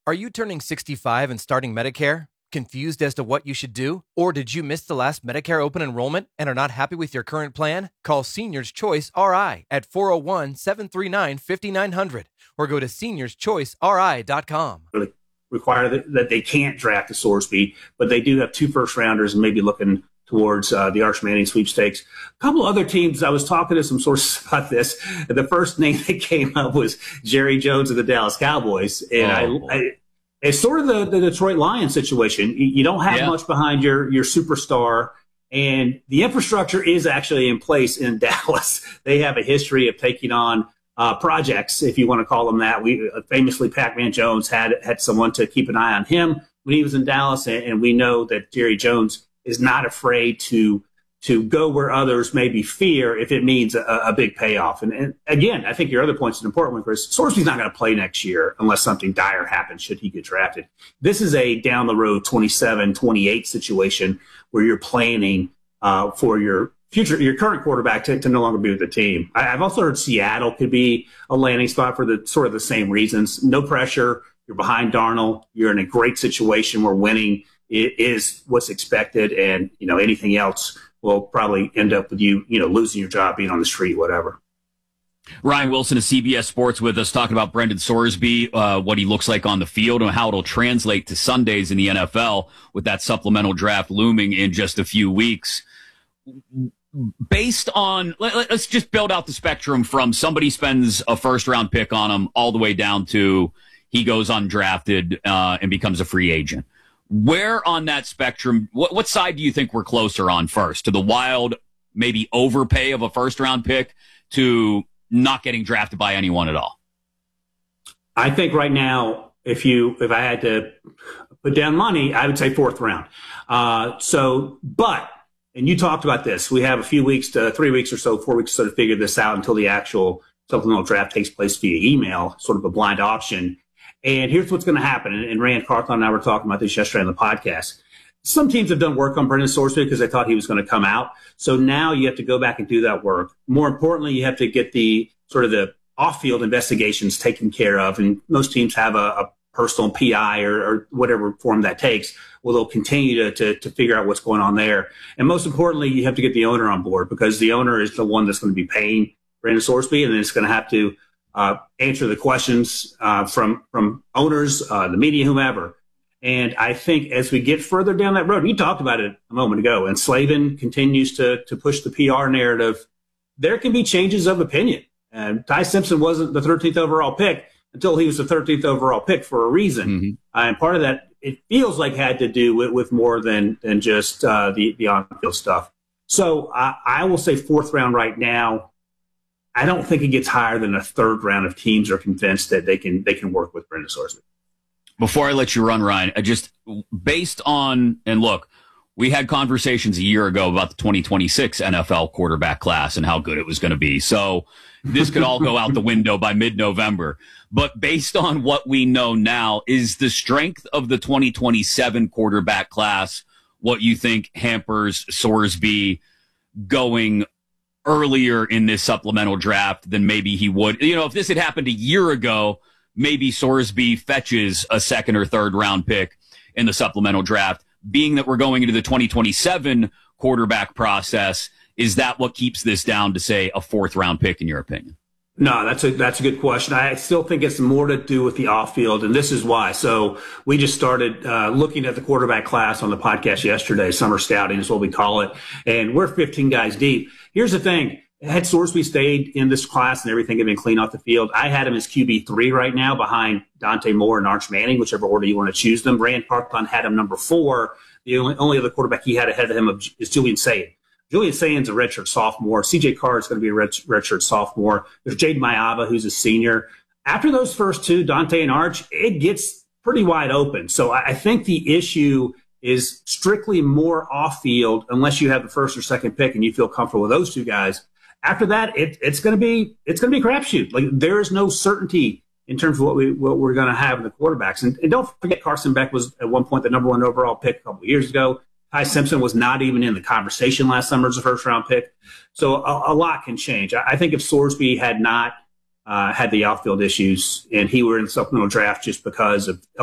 Are you turning 65 and starting Medicare? Confused as to what you should do? Or did you miss the last Medicare open enrollment and are not happy with your current plan? Call Seniors Choice RI at 401-739-5900 or go to seniorschoiceri.com. Really require that they can't draft a Sorsby, but they do have 2 first-rounders and maybe looking towards the Arch Manning sweepstakes. A couple other teams, I was talking to some sources about this. The first name that came up was Jerry Jones of the Dallas Cowboys. And it's sort of the Detroit Lions situation. You don't have much behind your superstar, and the infrastructure is actually in place in Dallas. They have a history of taking on projects, if you want to call them that. We famously, Pac-Man Jones had someone to keep an eye on him when he was in Dallas, and we know that Jerry Jones is not afraid to go where others maybe fear if it means a big payoff. And again, I think your other point's an important one, Chris. Sorsby's not going to play next year unless something dire happens should he get drafted. This is a down-the-road 27, 28 situation where you're planning for your current quarterback to no longer be with the team. I've also heard Seattle could be a landing spot for the sort of the same reasons. No pressure. You're behind Darnold. You're in a great situation where winning is what's expected, and anything else will probably end up with you losing your job, being on the street, whatever. Ryan Wilson of CBS Sports with us, talking about Brendan Sorsby, what he looks like on the field and how it'll translate to Sundays in the NFL with that supplemental draft looming in just a few weeks. Based on, let's just build out the spectrum from somebody spends a first-round pick on him all the way down to he goes undrafted and becomes a free agent. Where on that spectrum, what side do you think we're closer on first? To the wild, maybe overpay of a first-round pick, to not getting drafted by anyone at all? I think right now, if I had to put down money, I would say 4th round. And you talked about this, we have a few weeks to 3 weeks or so, 4 weeks or so to figure this out until the actual supplemental draft takes place via email, sort of a blind auction. And here's what's going to happen. And Rand Carthon and I were talking about this yesterday on the podcast. Some teams have done work on Brendan Sorsby because they thought he was going to come out. So now you have to go back and do that work. More importantly, you have to get the sort of the off-field investigations taken care of. And most teams have a personal PI or whatever form that takes. Well, they'll continue to figure out what's going on there. And most importantly, you have to get the owner on board, because the owner is the one that's going to be paying Brendan Sorsby, and then it's going to have to answer the questions from owners, the media, whomever. And I think as we get further down that road, you talked about it a moment ago, and Slavin continues to push the PR narrative, there can be changes of opinion. And Ty Simpson wasn't the 13th overall pick until he was the 13th overall pick for a reason. Mm-hmm. And part of that, it feels like, had to do with more than just the on-field stuff. So I will say 4th round right now. I don't think it gets higher than a 3rd round if teams are convinced that they can work with Brendan Sorsby. Before I let you run, Ryan, based on, and look, we had conversations a year ago about the 2026 NFL quarterback class and how good it was going to be. So this could all go out the window by mid-November. But based on what we know now, is the strength of the 2027 quarterback class what you think hampers Sorsby going earlier in this supplemental draft than maybe he would? If this had happened a year ago, maybe Sorsby fetches a 2nd or 3rd round pick in the supplemental draft. Being that we're going into the 2027 quarterback process, is that what keeps this down to, say, a 4th round pick, in your opinion? No, that's a good question. I still think it's more to do with the off-field, and this is why. So we just started looking at the quarterback class on the podcast yesterday. Summer scouting is what we call it, and we're 15 guys deep. Here's the thing. Had Sorsby stayed in this class and everything had been clean off the field, I had him as QB3 right now behind Dante Moore and Arch Manning, whichever order you want to choose them. Rand Carthon had him number 4. The only other quarterback he had ahead of him is Julian Sayin. Julian Sayin's a redshirt sophomore. C.J. Carr is going to be a redshirt sophomore. There's Jaden Mayava, who's a senior. After those first 2, Dante and Arch, it gets pretty wide open. So I think the issue is strictly more off-field unless you have the 1st or 2nd pick and you feel comfortable with those 2 guys. After that, it's going to be a crapshoot. Like, there is no certainty in terms of what we're going to have in the quarterbacks. And don't forget, Carson Beck was at one point the number 1 overall pick a couple of years ago. Ty Simpson was not even in the conversation last summer as a 1st round pick. So a lot can change. I think if Sorsby had not had the outfield issues and he were in the supplemental draft just because of